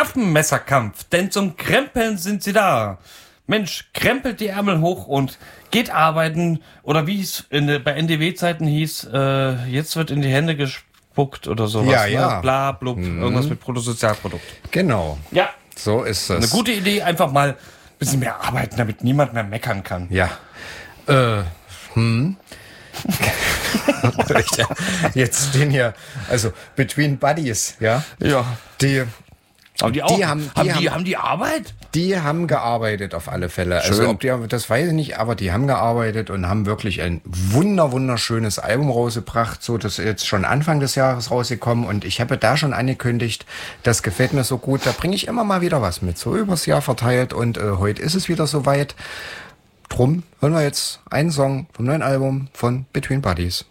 Affenmesserkampf, denn zum Krempeln sind sie da. Mensch, krempelt die Ärmel hoch und geht arbeiten. Oder wie es bei NDW-Zeiten hieß, jetzt wird in die Hände gespuckt oder sowas. Ja, ja. Ne? Bla, blub, irgendwas mit Bruttosozialprodukt. Genau. Ja. So ist es. Eine gute Idee, einfach mal ein bisschen mehr arbeiten, damit niemand mehr meckern kann. Ja. Jetzt den hier, also Between Buddies, ja. Ja. Die Aber die auch. haben die Arbeit? Die haben gearbeitet auf alle Fälle. Schön. Also ob die, das weiß ich nicht, aber die haben gearbeitet und haben wirklich ein wunderschönes Album rausgebracht. So, das ist jetzt schon Anfang des Jahres rausgekommen und ich habe da schon angekündigt, das gefällt mir so gut. Da bringe ich immer mal wieder was mit, so übers Jahr verteilt und heute ist es wieder soweit. Drum hören wir jetzt einen Song vom neuen Album von Between Buddies.